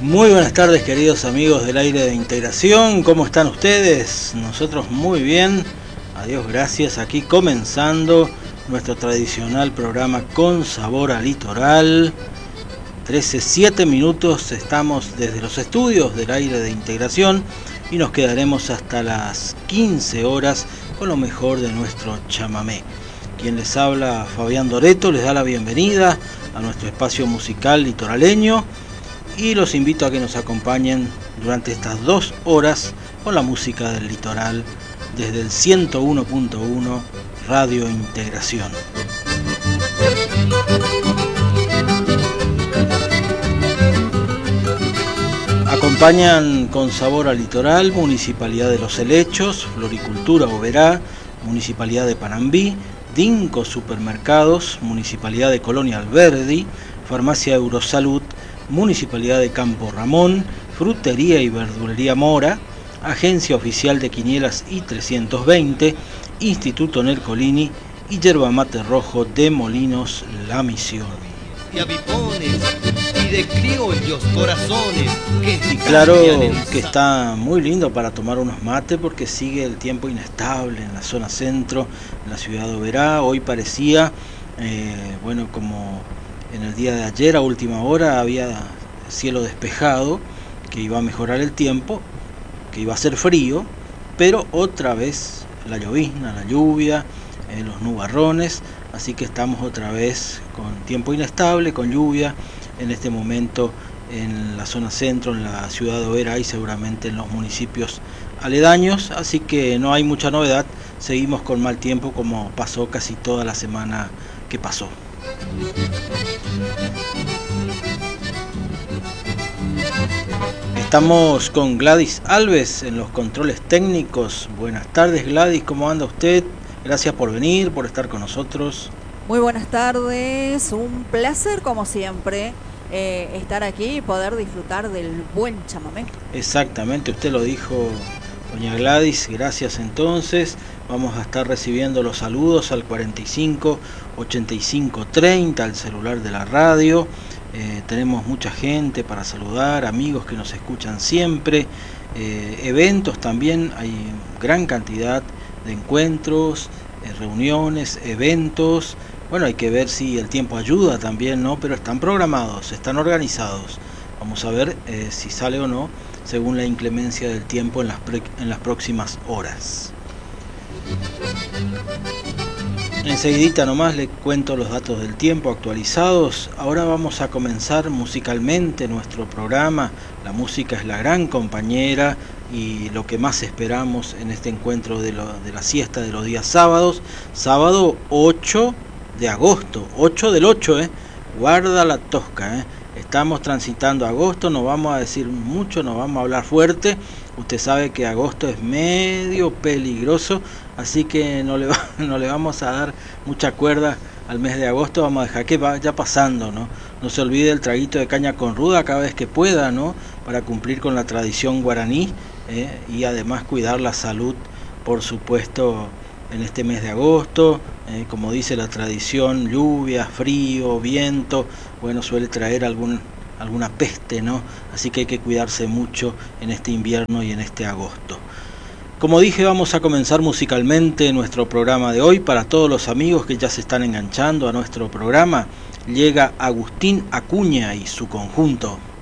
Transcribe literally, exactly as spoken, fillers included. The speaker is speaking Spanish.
Muy buenas tardes, queridos amigos del aire de integración. ¿Cómo están ustedes? Nosotros muy bien. A Dios gracias. Aquí comenzando nuestro tradicional programa Con Sabor a Litoral. trece, siete minutos. Estamos desde los estudios del aire de integración y nos quedaremos hasta las quince horas con lo mejor de nuestro chamamé. Quien les habla, Fabián Doreto, les da la bienvenida a nuestro espacio musical litoraleño. Y los invito a que nos acompañen durante estas dos horas con la música del litoral desde el ciento uno punto uno Radio Integración. Acompañan Con Sabor al Litoral, Municipalidad de Los Helechos, Floricultura Oberá, Municipalidad de Panambí, Dinco Supermercados, Municipalidad de Colonia Alberdi, Farmacia Eurosalud, Municipalidad de Campo Ramón, Frutería y Verdulería Mora, Agencia Oficial de Quinielas I trescientos veinte, Instituto Nercolini y Yerba Mate Rojo de Molinos La Misión. Y avipones y de criollos corazones que y claro que está muy lindo para tomar unos mates porque sigue el tiempo inestable en la zona centro, en la ciudad de Oberá. Hoy parecía, eh, bueno, como en el día de ayer a última hora había cielo despejado, que iba a mejorar el tiempo, que iba a ser frío, pero otra vez la llovizna, la lluvia, eh, los nubarrones, así que estamos otra vez con tiempo inestable, con lluvia en este momento en la zona centro, en la ciudad de Oberá y seguramente en los municipios aledaños, así que no hay mucha novedad, seguimos con mal tiempo como pasó casi toda la semana que pasó. Estamos con Gladys Alves en los controles técnicos. Buenas tardes, Gladys, ¿cómo anda usted? Gracias por venir, por estar con nosotros. Muy buenas tardes, un placer como siempre eh, estar aquí y poder disfrutar del buen chamamé. Exactamente, usted lo dijo, doña Gladys, gracias entonces. Vamos a estar recibiendo los saludos al cuarenta y cinco, ochenta y cinco, treinta, al celular de la radio. Eh, tenemos mucha gente para saludar, amigos que nos escuchan siempre, eh, eventos también, hay gran cantidad de encuentros, eh, reuniones, eventos. Bueno, hay que ver si el tiempo ayuda también, ¿no? Pero están programados, están organizados. Vamos a ver eh, si sale o no, según la inclemencia del tiempo en las, pre- en las próximas horas. Enseguidita nomás le cuento los datos del tiempo actualizados. Ahora vamos a comenzar musicalmente nuestro programa. La música es la gran compañera y lo que más esperamos en este encuentro de, lo, de la siesta de los días sábados. Sábado ocho de agosto, ocho del ocho, ¿eh? Guarda la tosca, ¿eh? Estamos transitando agosto, no vamos a decir mucho, no vamos a hablar fuerte. Usted sabe que agosto es medio peligroso, así que no le, va, no le vamos a dar mucha cuerda al mes de agosto. Vamos a dejar que vaya pasando, ¿no? No se olvide el traguito de caña con ruda cada vez que pueda, ¿no? Para cumplir con la tradición guaraní, ¿eh? Y además cuidar la salud, por supuesto, en este mes de agosto. Eh, como dice la tradición, lluvia, frío, viento, bueno, suele traer algún, alguna peste, ¿no? Así que hay que cuidarse mucho en este invierno y en este agosto. Como dije, vamos a comenzar musicalmente nuestro programa de hoy. Para todos los amigos que ya se están enganchando a nuestro programa, llega Agustín Acuña y su conjunto.